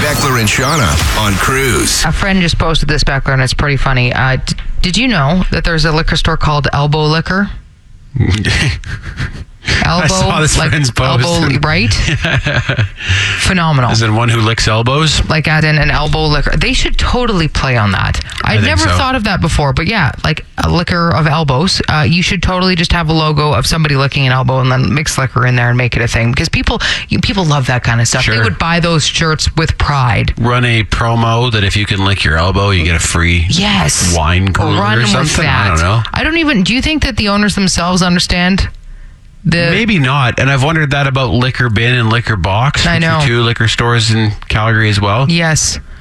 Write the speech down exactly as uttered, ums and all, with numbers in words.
Beckler and Shauna on Cruise. A friend just posted this, Beckler, and it's pretty funny. Uh, d- did you know that there's a liquor store called Elbow Liquor? Elbow, I saw this like friend's post. elbow, right? Phenomenal. Is it one who licks elbows? Like as in an elbow liquor. They should totally play on that. I've think never so. thought of that before, but yeah, like a liquor of elbows. Uh, you should totally just have a logo of somebody licking an elbow and then mix liquor in there and make it a thing, because people you, people love that kind of stuff. Sure. They would buy those shirts with pride. Run a promo that if you can lick your elbow, you get a free Yes. wine cooler Run or with something. that. I don't know. I don't even. Do you think that the owners themselves understand? The, Maybe not. And I've wondered that about Liquor Bin and Liquor Box, I which know. are two liquor stores in Calgary as well. Yes.